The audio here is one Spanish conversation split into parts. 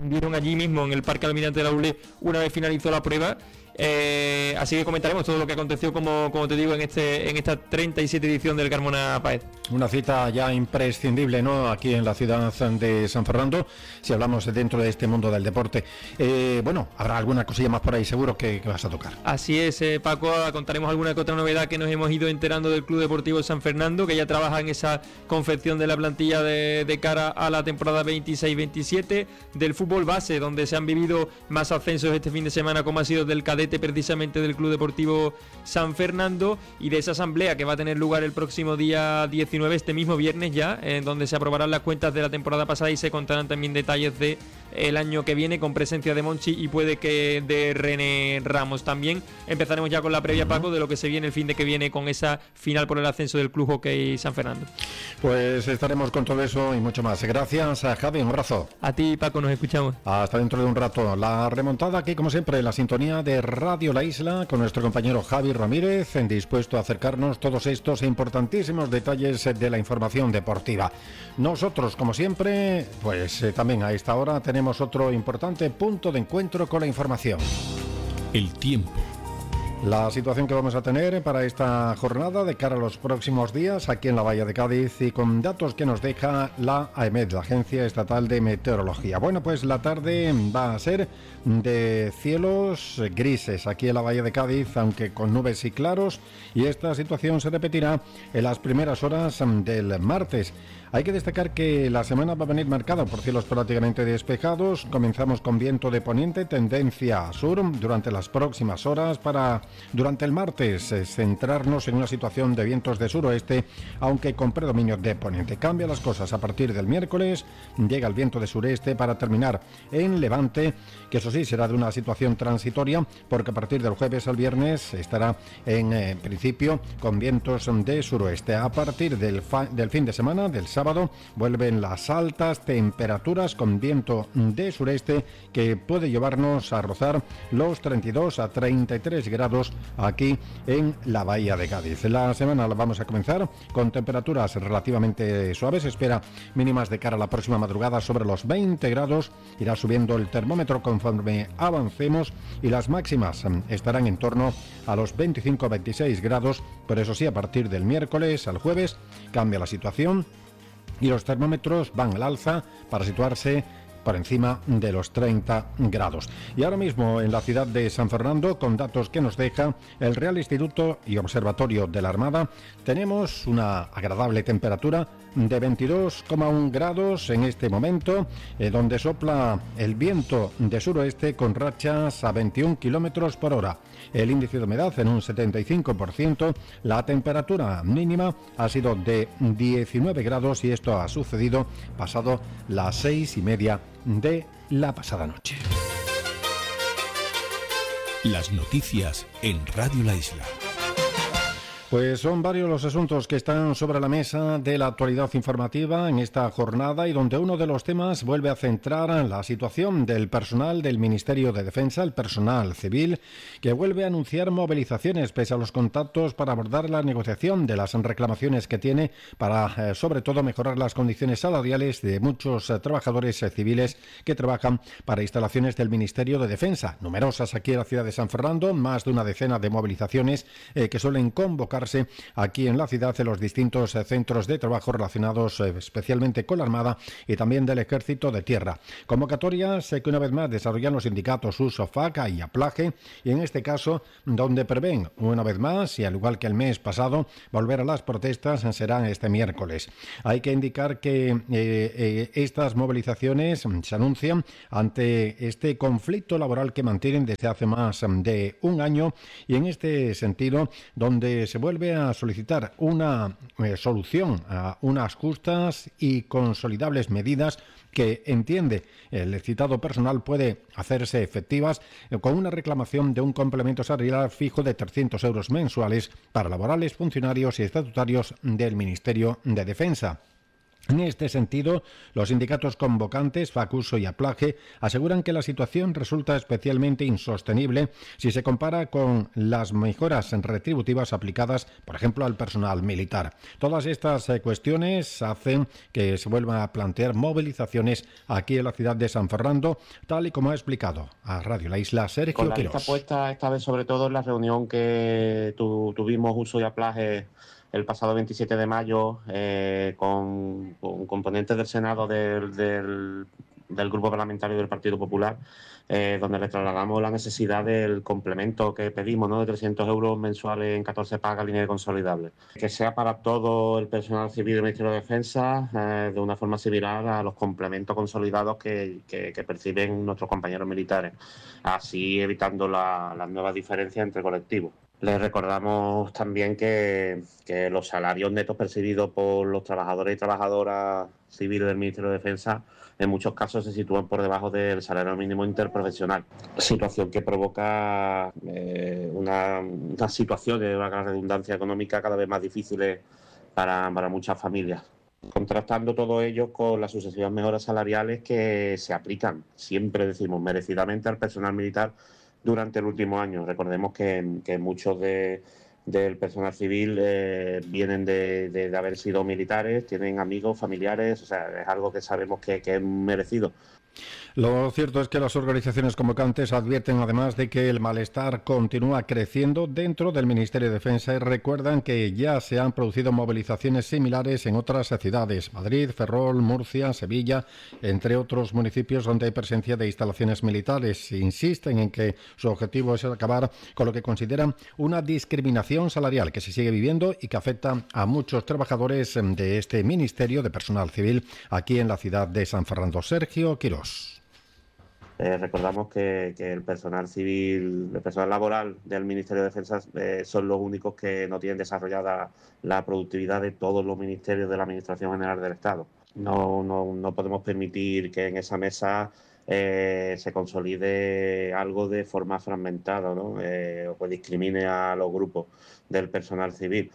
vieron allí mismo en el Parque Almirante de la ULE una vez finalizó la prueba. Así que comentaremos todo lo que aconteció, como te digo, en esta 37 edición del Carmona Páez. Una cita ya imprescindible, ¿no?, aquí en la ciudad de San Fernando, si hablamos dentro de este mundo del deporte. Bueno, habrá alguna cosilla más por ahí seguro que vas a tocar. Así es, Paco, contaremos alguna que otra novedad que nos hemos ido enterando del Club Deportivo San Fernando, que ya trabaja en esa confección de la plantilla de cara a la temporada 26-27, del fútbol base, donde se han vivido más ascensos este fin de semana, como ha sido del cadete precisamente del Club Deportivo San Fernando, y de esa asamblea que va a tener lugar el próximo día 19, este mismo viernes ya, en donde se aprobarán las cuentas de la temporada pasada y se contarán también detalles de el año que viene, con presencia de Monchi y puede que de René Ramos. También empezaremos ya con la previa, Paco, de lo que se viene el fin de que viene con esa final por el ascenso del Club Hockey San Fernando. Pues estaremos con todo eso y mucho más. Gracias a Javi, un abrazo. A ti, Paco, nos escuchamos. Hasta dentro de un rato. La remontada aquí, como siempre, la sintonía de Radio La Isla con nuestro compañero Javi Ramírez, dispuesto a acercarnos todos estos importantísimos detalles de la información deportiva. Nosotros, como siempre, pues también a esta hora tenemos otro importante punto de encuentro con la información. El tiempo. La situación que vamos a tener para esta jornada de cara a los próximos días aquí en la Bahía de Cádiz y con datos que nos deja la AEMET, la Agencia Estatal de Meteorología. Bueno, pues la tarde va a ser de cielos grises aquí en la Bahía de Cádiz, aunque con nubes y claros, y esta situación se repetirá en las primeras horas del martes. Hay que destacar que la semana va a venir marcada por cielos prácticamente despejados. Comenzamos con viento de poniente, tendencia sur durante las próximas horas para, durante el martes, centrarnos en una situación de vientos de suroeste, aunque con predominio de poniente. Cambia las cosas a partir del miércoles, llega el viento de sureste para terminar en levante, que eso sí será de una situación transitoria, porque a partir del jueves al viernes estará en principio con vientos de suroeste. A partir del fin de semana, del sábado, vuelven las altas temperaturas con viento de sureste que puede llevarnos a rozar los 32 a 33 grados aquí en la Bahía de Cádiz. La semana la vamos a comenzar con temperaturas relativamente suaves, espera mínimas de cara a la próxima madrugada sobre los 20 grados, irá subiendo el termómetro conforme avancemos y las máximas estarán en torno a los 25-26 grados, pero eso sí, a partir del miércoles al jueves cambia la situación y los termómetros van al alza para situarse por encima de los 30 grados. Y ahora mismo en la ciudad de San Fernando, con datos que nos deja el Real Instituto y Observatorio de la Armada, tenemos una agradable temperatura de 22,1 grados en este momento, donde sopla el viento de suroeste con rachas a 21 kilómetros por hora. El índice de humedad en un 75%, la temperatura mínima ha sido de 19 grados y esto ha sucedido pasado las 6:30 de la pasada noche. Las noticias en Radio La Isla. Pues son varios los asuntos que están sobre la mesa de la actualidad informativa en esta jornada y donde uno de los temas vuelve a centrar la situación del personal del Ministerio de Defensa, el personal civil, que vuelve a anunciar movilizaciones pese a los contactos para abordar la negociación de las reclamaciones que tiene para, sobre todo, mejorar las condiciones salariales de muchos trabajadores civiles que trabajan para instalaciones del Ministerio de Defensa. Numerosas aquí en la ciudad de San Fernando, más de una decena de movilizaciones que suelen convocar aquí en la ciudad en los distintos centros de trabajo relacionados especialmente con la Armada y también del Ejército de Tierra. Convocatorias que una vez más desarrollan los sindicatos USO, FACA y APLAGE, y en este caso donde prevén una vez más, y al igual que el mes pasado, volver a las protestas será este miércoles. Hay que indicar que estas movilizaciones se anuncian ante este conflicto laboral que mantienen desde hace más de un año y en este sentido donde se vuelve a solicitar una solución a unas justas y consolidables medidas que entiende el citado personal puede hacerse efectivas con una reclamación de un complemento salarial fijo de 300 euros mensuales para laborales, funcionarios y estatutarios del Ministerio de Defensa. En este sentido, los sindicatos convocantes, FAC-Uso y APLAGE, aseguran que la situación resulta especialmente insostenible si se compara con las mejoras retributivas aplicadas, por ejemplo, al personal militar. Todas estas cuestiones hacen que se vuelvan a plantear movilizaciones aquí en la ciudad de San Fernando, tal y como ha explicado a Radio La Isla Sergio Quirós. Con la vista puesta esta vez sobre todo en la reunión que tuvimos Uso y APLAGE el pasado 27 de mayo con componentes del Senado del Grupo Parlamentario del Partido Popular, donde le trasladamos la necesidad del complemento que pedimos, ¿no?, de 300 euros mensuales en 14 pagas lineales consolidables. Que sea para todo el personal civil del Ministerio de Defensa de una forma similar a los complementos consolidados que perciben nuestros compañeros militares, así evitando las nuevas diferencias entre colectivos. Les recordamos también que los salarios netos percibidos por los trabajadores y trabajadoras civiles del Ministerio de Defensa en muchos casos se sitúan por debajo del salario mínimo interprofesional, situación que provoca una situación de una gran redundancia económica cada vez más difíciles para muchas familias. Contrastando todo ello con las sucesivas mejoras salariales que se aplican, siempre decimos, merecidamente al personal militar durante el último año. Recordemos que muchos del personal civil vienen de haber sido militares, tienen amigos, familiares, o sea, es algo que sabemos que es merecido. Lo cierto es que las organizaciones convocantes advierten además de que el malestar continúa creciendo dentro del Ministerio de Defensa y recuerdan que ya se han producido movilizaciones similares en otras ciudades, Madrid, Ferrol, Murcia, Sevilla, entre otros municipios donde hay presencia de instalaciones militares. Insisten en que su objetivo es acabar con lo que consideran una discriminación salarial que se sigue viviendo y que afecta a muchos trabajadores de este Ministerio de Personal Civil aquí en la ciudad de San Fernando. Sergio Quirós. Recordamos que el personal civil, el personal laboral del Ministerio de Defensa son los únicos que no tienen desarrollada la productividad de todos los ministerios de la Administración General del Estado. No podemos permitir que en esa mesa se consolide algo de forma fragmentada, ¿no? O que discrimine a los grupos del personal civil.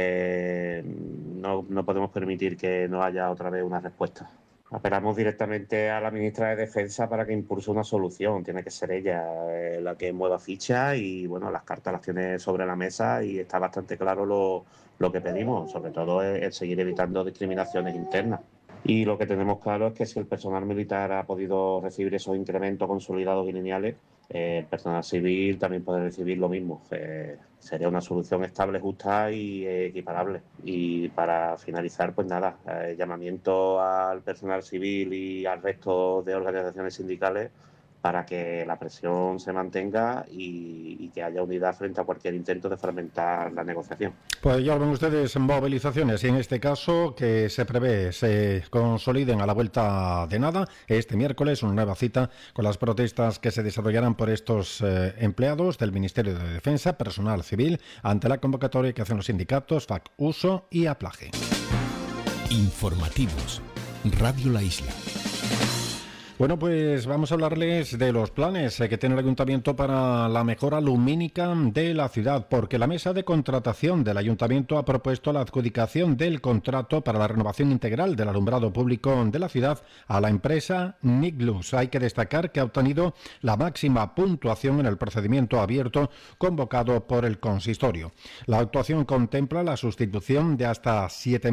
No podemos permitir que no haya otra vez una respuesta. Apelamos directamente a la ministra de Defensa para que impulse una solución. Tiene que ser ella la que mueva ficha y, bueno, las cartas las tiene sobre la mesa y está bastante claro lo que pedimos, sobre todo es seguir evitando discriminaciones internas. Y lo que tenemos claro es que si el personal militar ha podido recibir esos incrementos consolidados y lineales, el personal civil también puede recibir lo mismo. Sería una solución estable, justa y equiparable. Y para finalizar, pues nada, llamamiento al personal civil y al resto de organizaciones sindicales para que la presión se mantenga y que haya unidad frente a cualquier intento de fragmentar la negociación. Pues ya ven ustedes movilizaciones y en este caso que se prevé se consoliden a la vuelta de nada este miércoles, una nueva cita con las protestas que se desarrollarán por estos empleados del Ministerio de Defensa, personal civil, ante la convocatoria que hacen los sindicatos FAC-Uso y APLAGE. Informativos. Radio La Isla. Bueno, pues vamos a hablarles de los planes que tiene el Ayuntamiento para la mejora lumínica de la ciudad, porque la mesa de contratación del Ayuntamiento ha propuesto la adjudicación del contrato para la renovación integral del alumbrado público de la ciudad a la empresa Niglus. Hay que destacar que ha obtenido la máxima puntuación en el procedimiento abierto convocado por el consistorio. La actuación contempla la sustitución de hasta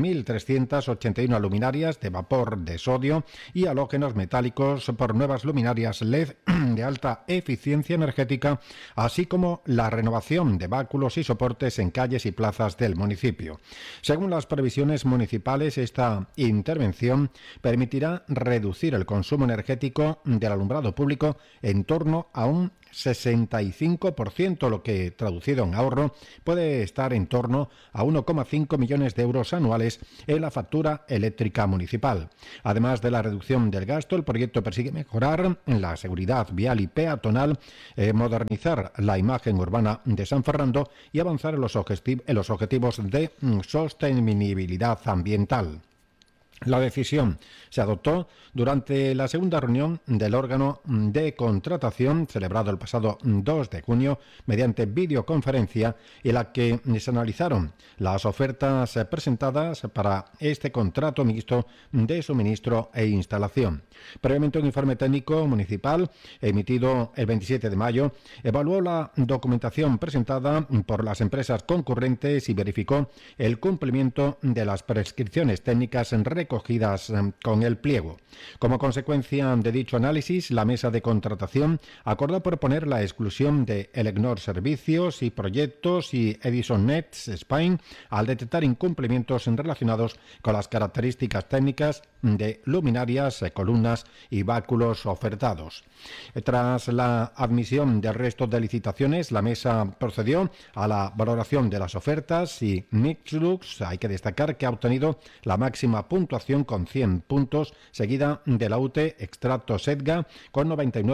7.381 luminarias de vapor de sodio y halógenos metálicos por nuevas luminarias LED de alta eficiencia energética, así como la renovación de báculos y soportes en calles y plazas del municipio. Según las previsiones municipales, esta intervención permitirá reducir el consumo energético del alumbrado público en torno a un 65%, lo que, traducido en ahorro, puede estar en torno a 1,5 millones de euros anuales en la factura eléctrica municipal. Además de la reducción del gasto, el proyecto persigue mejorar la seguridad vial y peatonal, modernizar la imagen urbana de San Fernando y avanzar en los objetivos de sostenibilidad ambiental. La decisión se adoptó durante la segunda reunión del órgano de contratación celebrado el pasado 2 de junio mediante videoconferencia, en la que se analizaron las ofertas presentadas para este contrato mixto de suministro e instalación. Previamente, un informe técnico municipal emitido el 27 de mayo evaluó la documentación presentada por las empresas concurrentes y verificó el cumplimiento de las prescripciones técnicas recogidas con el pliego. Como consecuencia de dicho análisis, la mesa de contratación acordó proponer la exclusión de Elecnor Servicios y Proyectos y Edison Nets Spain al detectar incumplimientos relacionados con las características técnicas de luminarias, columnas y báculos ofertados. Tras la admisión del resto de licitaciones, la mesa procedió a la valoración de las ofertas y Mixlux, hay que destacar que ha obtenido la máxima puntuación con 100 puntos, seguida de la UTE Extracto Sedga con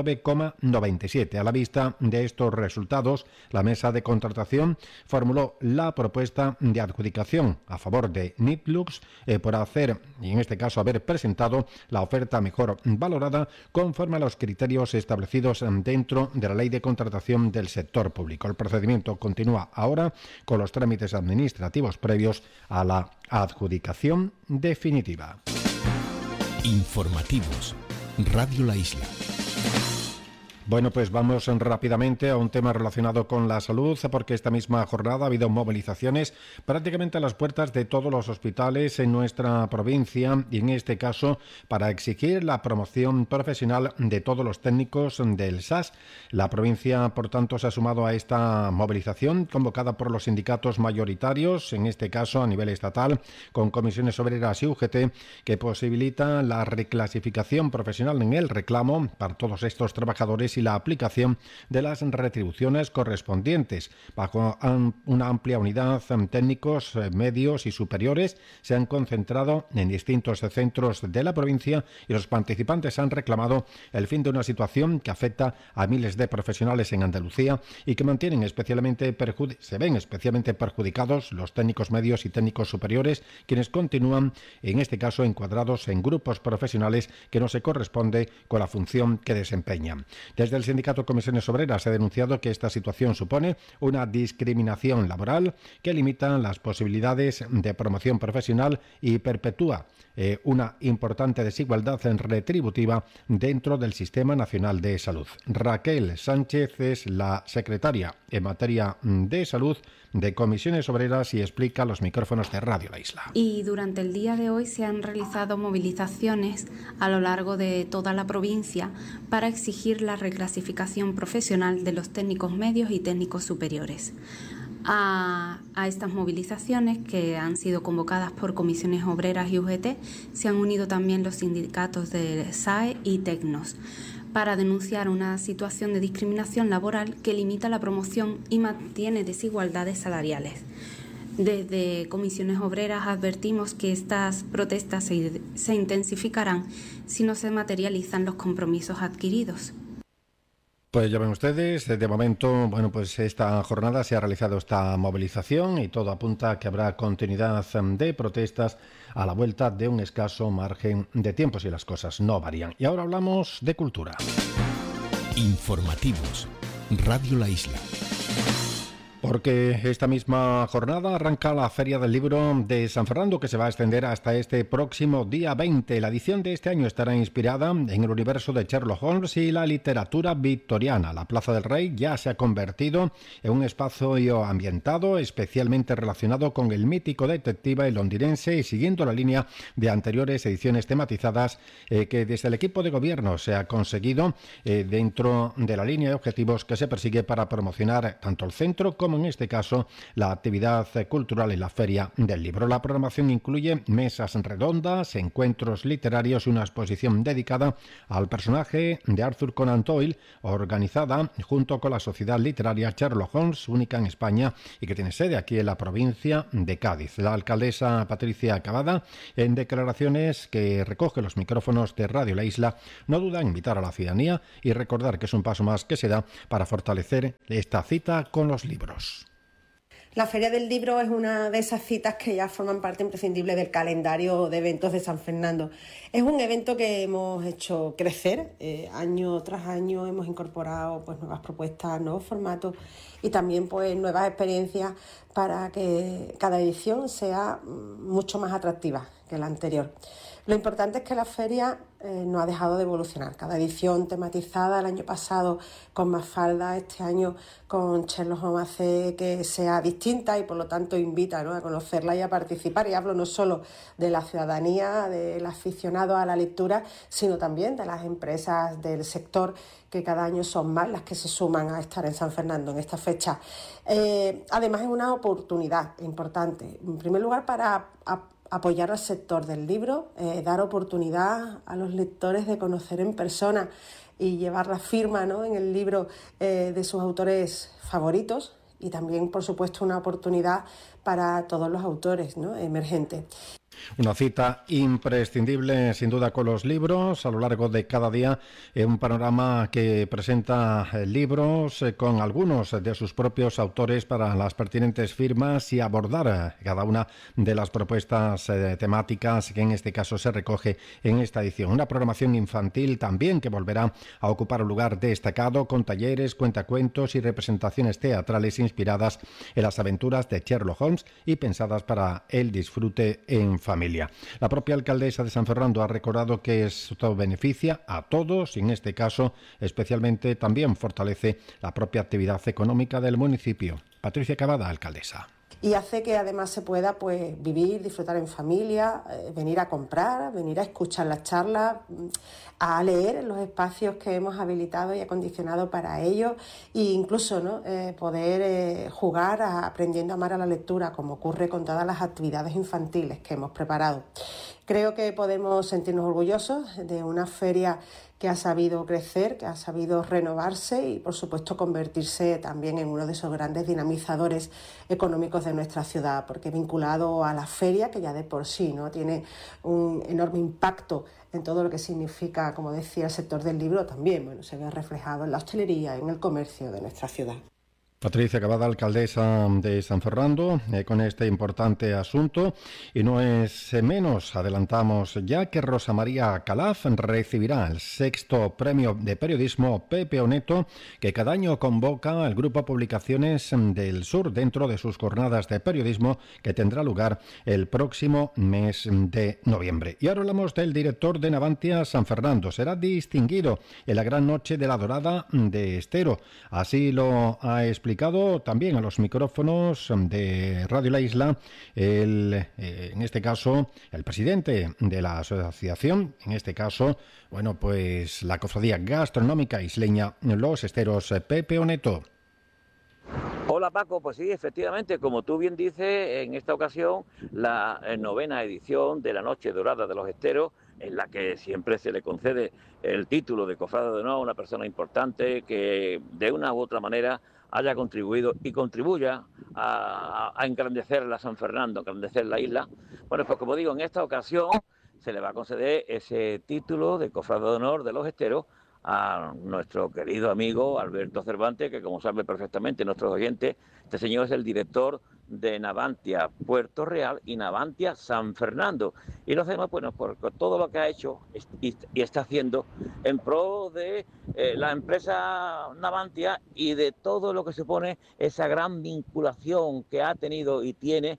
99,97. A la vista de estos resultados, la mesa de contratación formuló la propuesta de adjudicación a favor de Mixlux por hacer, y en este caso haber presentado la oferta mejor valorada conforme a los criterios establecidos dentro de la Ley de Contratación del Sector Público. El procedimiento continúa ahora con los trámites administrativos previos a la adjudicación definitiva. Informativos. Radio La Isla. Bueno, pues vamos rápidamente a un tema relacionado con la salud, porque esta misma jornada ha habido movilizaciones prácticamente a las puertas de todos los hospitales en nuestra provincia, y en este caso para exigir la promoción profesional de todos los técnicos del SAS. La provincia, por tanto, se ha sumado a esta movilización convocada por los sindicatos mayoritarios, en este caso a nivel estatal, con comisiones obreras y UGT, que posibilita la reclasificación profesional en el reclamo para todos estos trabajadores y la aplicación de las retribuciones correspondientes. Bajo una amplia unidad, técnicos medios y superiores se han concentrado en distintos centros de la provincia, y los participantes han reclamado el fin de una situación que afecta a miles de profesionales en Andalucía y que se ven especialmente perjudicados los técnicos medios y técnicos superiores, quienes continúan, en este caso, encuadrados en grupos profesionales que no se corresponde con la función que desempeñan. Desde el sindicato Comisiones Obreras se ha denunciado que esta situación supone una discriminación laboral que limita las posibilidades de promoción profesional y perpetúa una importante desigualdad retributiva dentro del Sistema Nacional de Salud. Raquel Sánchez es la secretaria en materia de salud de Comisiones Obreras y explica a los micrófonos de Radio La Isla. Y durante el día de hoy se han realizado movilizaciones a lo largo de toda la provincia para exigir la reclasificación profesional de los técnicos medios y técnicos superiores. A estas movilizaciones, que han sido convocadas por Comisiones Obreras y UGT, se han unido también los sindicatos de SAE y Tecnos para denunciar una situación de discriminación laboral que limita la promoción y mantiene desigualdades salariales. Desde Comisiones Obreras advertimos que estas protestas se intensificarán si no se materializan los compromisos adquiridos. Pues ya ven ustedes, de momento, pues esta jornada se ha realizado esta movilización y todo apunta a que habrá continuidad de protestas a la vuelta de un escaso margen de tiempo si las cosas no varían. Y ahora hablamos de cultura. Informativos. Radio La Isla. Porque esta misma jornada arranca la Feria del Libro de San Fernando, que se va a extender hasta este próximo día 20. La edición de este año estará inspirada en el universo de Sherlock Holmes y la literatura victoriana. La Plaza del Rey ya se ha convertido en un espacio ambientado especialmente relacionado con el mítico detective londinense, y siguiendo la línea de anteriores ediciones tematizadas que desde el equipo de gobierno se ha conseguido dentro de la línea de objetivos que se persigue para promocionar tanto el centro como en este caso la actividad cultural en la Feria del Libro. La programación incluye mesas redondas, encuentros literarios y una exposición dedicada al personaje de Arthur Conan Doyle, organizada junto con la Sociedad Literaria Sherlock Holmes, única en España y que tiene sede aquí en la provincia de Cádiz. La alcaldesa Patricia Cavada, en declaraciones que recoge los micrófonos de Radio La Isla, no duda en invitar a la ciudadanía y recordar que es un paso más que se da para fortalecer esta cita con los libros. La Feria del Libro es una de esas citas que ya forman parte imprescindible del calendario de eventos de San Fernando. Es un evento que hemos hecho crecer, año tras año hemos incorporado pues nuevas propuestas, nuevos formatos y también pues nuevas experiencias para que cada edición sea mucho más atractiva que la anterior. Lo importante es que la feria no ha dejado de evolucionar. Cada edición tematizada, el año pasado con Mafalda, este año con Sherlock Holmes hace que sea distinta y por lo tanto invita, ¿no?, a conocerla y a participar. Y hablo no solo de la ciudadanía, del aficionado a la lectura, sino también de las empresas del sector, que cada año son más las que se suman a estar en San Fernando en esta fecha. Además es una oportunidad importante, en primer lugar para apoyar al sector del libro, dar oportunidad a los lectores de conocer en persona y llevar la firma, ¿no?, en el libro de sus autores favoritos, y también, por supuesto, una oportunidad para todos los autores, ¿no?, emergentes. Una cita imprescindible, sin duda, con los libros a lo largo de cada día. Un panorama que presenta libros con algunos de sus propios autores para las pertinentes firmas y abordar cada una de las propuestas temáticas que en este caso se recoge en esta edición. Una programación infantil también que volverá a ocupar un lugar destacado con talleres, cuentacuentos y representaciones teatrales inspiradas en las aventuras de Sherlock Holmes y pensadas para el disfrute en familia. La propia alcaldesa de San Fernando ha recordado que esto beneficia a todos y en este caso especialmente también fortalece la propia actividad económica del municipio. Patricia Cavada, alcaldesa. Y hace que además se pueda pues vivir, disfrutar en familia, venir a comprar, venir a escuchar las charlas, a leer en los espacios que hemos habilitado y acondicionado para ello, e incluso, ¿no?, poder jugar aprendiendo a amar a la lectura, como ocurre con todas las actividades infantiles que hemos preparado. Creo que podemos sentirnos orgullosos de una feria que ha sabido crecer, que ha sabido renovarse y, por supuesto, convertirse también en uno de esos grandes dinamizadores económicos de nuestra ciudad, porque vinculado a la feria, que ya de por sí, ¿no?, tiene un enorme impacto en todo lo que significa, como decía, el sector del libro, también, bueno, se ve reflejado en la hostelería, en el comercio de nuestra ciudad. Patricia Cavada, alcaldesa de San Fernando, con este importante asunto. Y no es menos, adelantamos ya, que Rosa María Calaf recibirá el 6º premio de periodismo Pepe Oneto, que cada año convoca el Grupo Publicaciones del Sur dentro de sus jornadas de periodismo, que tendrá lugar el próximo mes de noviembre. Y ahora hablamos del director de Navantia San Fernando. Será distinguido en la Gran Noche de la Dorada de Estero. Así lo ha explicado también a los micrófonos de Radio La Isla en este caso el presidente de la asociación, en este caso, bueno, pues la Cofradía Gastronómica Isleña Los Esteros, Pepe Oneto. Hola Paco, pues sí, efectivamente, como tú bien dices, en esta ocasión la 9ª edición de la Noche Dorada de los Esteros, en la que siempre se le concede el título de Cofrade de Honor a una persona importante que de una u otra manera haya contribuido y contribuya a engrandecer la San Fernando, a engrandecer la isla. Bueno, pues como digo, en esta ocasión se le va a conceder ese título de Cofrade de Honor de los Esteros a nuestro querido amigo Alberto Cervantes, que como sabe perfectamente nuestros oyentes, este señor es el director de Navantia Puerto Real y Navantia San Fernando. Y lo hacemos, bueno, por todo lo que ha hecho y está haciendo en pro de la empresa Navantia y de todo lo que supone esa gran vinculación que ha tenido y tiene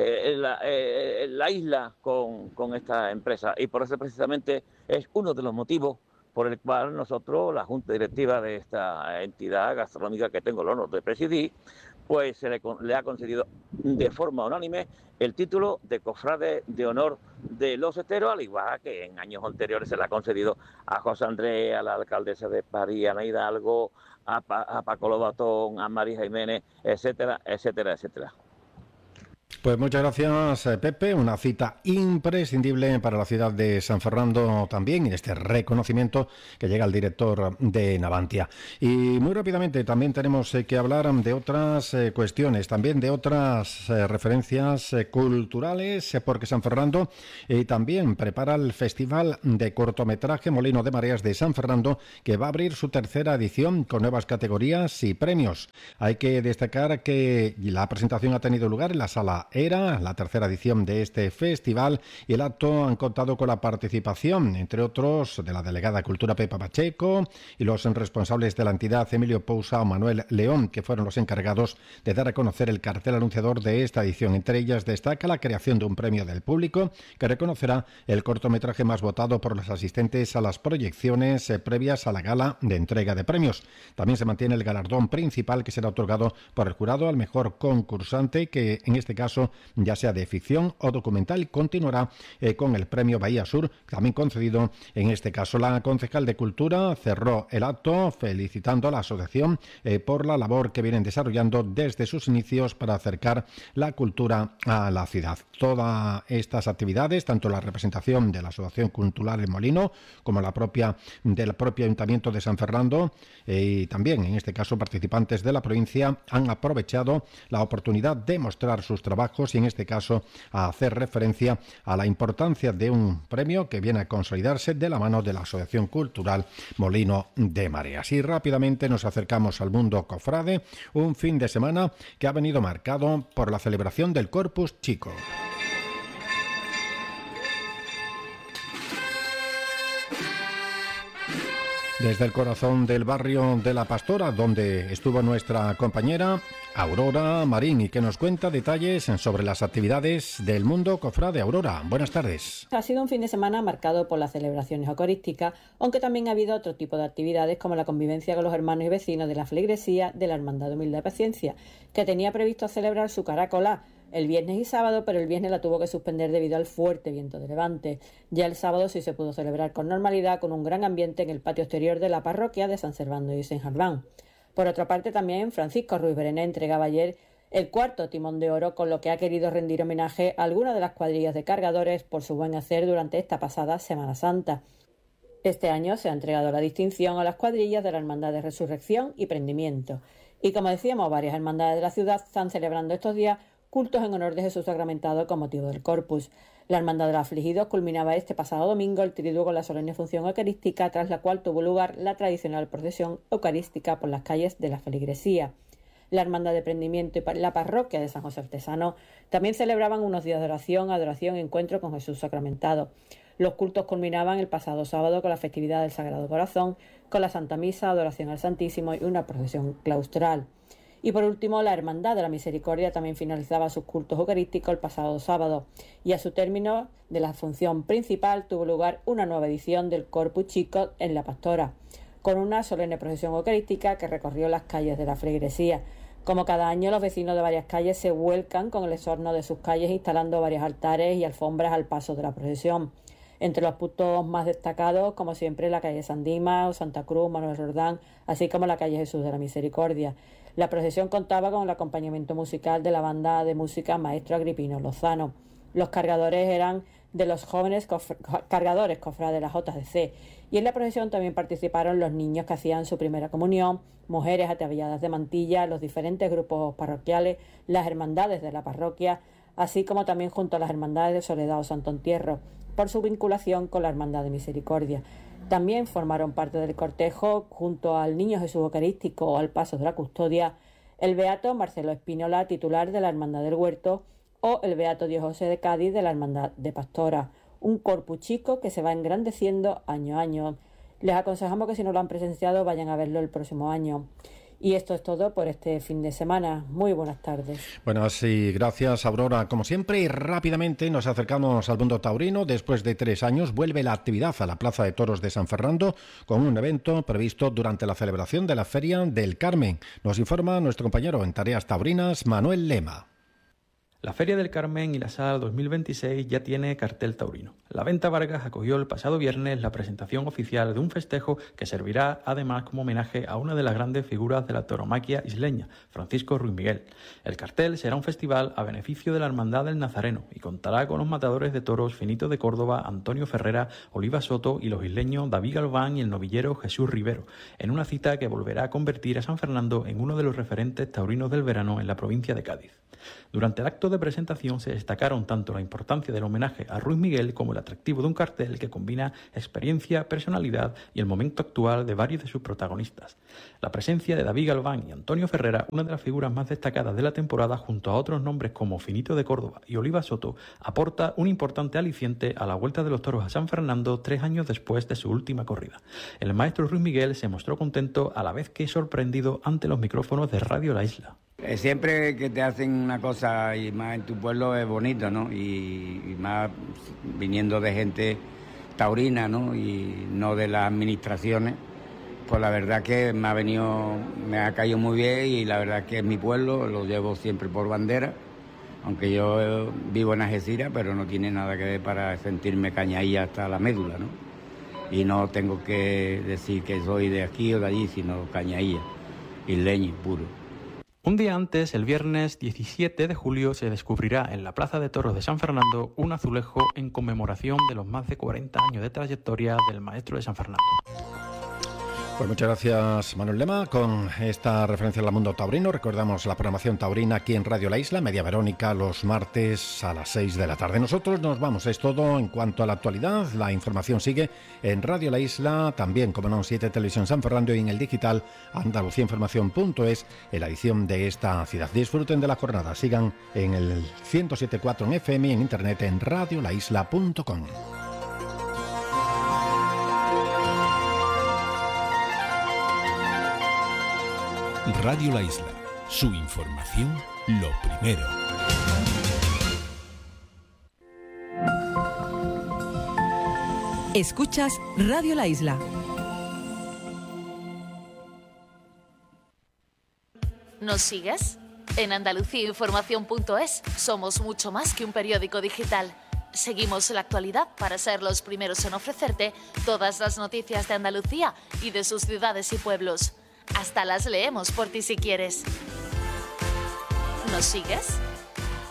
la isla con esta empresa. Y por eso precisamente es uno de los motivos por el cual nosotros, la Junta Directiva de esta entidad gastronómica que tengo el honor de presidir, pues se le ha concedido de forma unánime el título de Cofrade de Honor de los Esteros, al igual que en años anteriores se le ha concedido a José Andrés, a la alcaldesa de París, a Ana Hidalgo, a Paco Lobatón, a María Jiménez, etcétera, etcétera, etcétera. Pues muchas gracias, Pepe. Una cita imprescindible para la ciudad de San Fernando también, y este reconocimiento que llega al director de Navantia. Y muy rápidamente también tenemos que hablar de otras cuestiones, también de otras referencias culturales, porque San Fernando también prepara el Festival de Cortometraje Molino de Mareas de San Fernando, que va a abrir su tercera edición con nuevas categorías y premios. Hay que destacar que la presentación ha tenido lugar en la Sala Era, la tercera edición de este festival, y el acto han contado con la participación, entre otros, de la delegada Cultura Pepa Pacheco y los responsables de la entidad Emilio Pousa o Manuel León, que fueron los encargados de dar a conocer el cartel anunciador de esta edición. Entre ellas destaca la creación de un premio del público que reconocerá el cortometraje más votado por los asistentes a las proyecciones previas a la gala de entrega de premios. También se mantiene el galardón principal, que será otorgado por el jurado al mejor concursante, que en este caso, ya sea de ficción o documental, continuará con el premio Bahía Sur, también concedido en este caso. La concejal de Cultura cerró el acto felicitando a la asociación por la labor que vienen desarrollando desde sus inicios para acercar la cultura a la ciudad. Todas estas actividades, tanto la representación de la Asociación Cultural El Molino como del propio Ayuntamiento de San Fernando, y también en este caso participantes de la provincia, han aprovechado la oportunidad de mostrar sus trabajos y en este caso a hacer referencia a la importancia de un premio que viene a consolidarse de la mano de la Asociación Cultural Molino de Mareas. Y rápidamente nos acercamos al mundo cofrade, un fin de semana que ha venido marcado por la celebración del Corpus Chico. Desde el corazón del barrio de La Pastora, donde estuvo nuestra compañera Aurora Marín, y que nos cuenta detalles sobre las actividades del mundo cofrade. Aurora, buenas tardes. Ha sido un fin de semana marcado por las celebraciones eucarísticas, aunque también ha habido otro tipo de actividades, como la convivencia con los hermanos y vecinos de la feligresía de la Hermandad de Humildad y Paciencia, que tenía previsto celebrar su caracolá el viernes y sábado, pero el viernes la tuvo que suspender debido al fuerte viento de levante. Ya el sábado sí se pudo celebrar con normalidad, con un gran ambiente en el patio exterior de la parroquia de San Servando y Saint Jarbán. Por otra parte, también Francisco Ruiz Berené entregaba ayer el cuarto timón de oro, con lo que ha querido rendir homenaje a algunas de las cuadrillas de cargadores por su buen hacer durante esta pasada Semana Santa. Este año se ha entregado la distinción a las cuadrillas de la Hermandad de Resurrección y Prendimiento. Y como decíamos, varias hermandades de la ciudad están celebrando estos días cultos en honor de Jesús sacramentado con motivo del Corpus. La Hermandad de los Afligidos culminaba este pasado domingo el triduo con la solemne función eucarística, tras la cual tuvo lugar la tradicional procesión eucarística por las calles de la feligresía. La Hermandad de Prendimiento y la parroquia de San José Artesano también celebraban unos días de oración, adoración y encuentro con Jesús sacramentado. Los cultos culminaban el pasado sábado con la festividad del Sagrado Corazón, con la Santa Misa, adoración al Santísimo y una procesión claustral. Y por último, la Hermandad de la Misericordia también finalizaba sus cultos eucarísticos el pasado sábado, y a su término de la función principal tuvo lugar una nueva edición del Corpus Chico en La Pastora, con una solemne procesión eucarística que recorrió las calles de la feligresía. Como cada año, los vecinos de varias calles se vuelcan con el exorno de sus calles, instalando varios altares y alfombras al paso de la procesión. Entre los puntos más destacados, como siempre, la calle San Dimas, Santa Cruz, Manuel Jordán, así como la calle Jesús de la Misericordia. La procesión contaba con el acompañamiento musical de la banda de música Maestro Agripino Lozano. Los cargadores eran de los jóvenes cargadores cofrades de la JDC, y en la procesión también participaron los niños que hacían su primera comunión, mujeres ataviadas de mantilla, los diferentes grupos parroquiales, las hermandades de la parroquia, así como también junto a las hermandades de Soledad o Santo Entierro, por su vinculación con la Hermandad de Misericordia. También formaron parte del cortejo, junto al Niño Jesús Eucarístico al paso de la custodia, el beato Marcelo Espínola, titular de la Hermandad del Huerto, o el beato Dios José de Cádiz de la Hermandad de Pastora. Un Corpus Chico que se va engrandeciendo año a año. Les aconsejamos que si no lo han presenciado vayan a verlo el próximo año. Y esto es todo por este fin de semana. Muy buenas tardes. Bueno, sí, gracias, Aurora. Como siempre, y rápidamente nos acercamos al mundo taurino. Después de 3 años vuelve la actividad a la Plaza de Toros de San Fernando, con un evento previsto durante la celebración de la Feria del Carmen. Nos informa nuestro compañero en tareas taurinas, Manuel Lema. La Feria del Carmen y la Sal 2026 ya tiene cartel taurino. La Venta Vargas acogió el pasado viernes la presentación oficial de un festejo que servirá además como homenaje a una de las grandes figuras de la tauromaquia isleña, Francisco Ruiz Miguel. El cartel será un festival a beneficio de la Hermandad del Nazareno y contará con los matadores de toros Finito de Córdoba, Antonio Ferrera, Oliva Soto y los isleños David Galván y el novillero Jesús Rivero, en una cita que volverá a convertir a San Fernando en uno de los referentes taurinos del verano en la provincia de Cádiz. Durante el acto de presentación se destacaron tanto la importancia del homenaje a Ruiz Miguel como el atractivo de un cartel que combina experiencia, personalidad y el momento actual de varios de sus protagonistas. La presencia de David Galván y Antonio Ferrera, una de las figuras más destacadas de la temporada, junto a otros nombres como Finito de Córdoba y Oliva Soto, aporta un importante aliciente a la Vuelta de los Toros a San Fernando 3 años después de su última corrida. El maestro Ruiz Miguel se mostró contento a la vez que sorprendido ante los micrófonos de Radio La Isla. Siempre que te hacen una cosa y más en tu pueblo es bonito, ¿no? Y más viniendo de gente taurina, ¿no? Y no de las administraciones, pues la verdad que me ha caído muy bien y la verdad que es mi pueblo, lo llevo siempre por bandera, aunque yo vivo en Algeciras, pero no tiene nada que ver para sentirme cañailla hasta la médula, ¿no? Y no tengo que decir que soy de aquí o de allí, sino cañailla, isleño puro. Un día antes, el viernes 17 de julio, se descubrirá en la Plaza de Toros de San Fernando un azulejo en conmemoración de los más de 40 años de trayectoria del maestro de San Fernando. Pues muchas gracias, Manuel Lema, con esta referencia al mundo taurino. Recordamos la programación taurina aquí en Radio La Isla, Media Verónica, los martes a las 6 de la tarde. Nosotros nos vamos, es todo en cuanto a la actualidad. La información sigue en Radio La Isla, también, como no, 7 Televisión San Fernando y en el digital andaluciainformación.es, en la edición de esta ciudad. Disfruten de la jornada, sigan en el 107.4 en FM y en internet en radiolaisla.com. Radio La Isla, su información, lo primero. Escuchas Radio La Isla. ¿Nos sigues? En andaluciainformación.es somos mucho más que un periódico digital. Seguimos la actualidad para ser los primeros en ofrecerte todas las noticias de Andalucía y de sus ciudades y pueblos. Hasta las leemos por ti si quieres. ¿Nos sigues?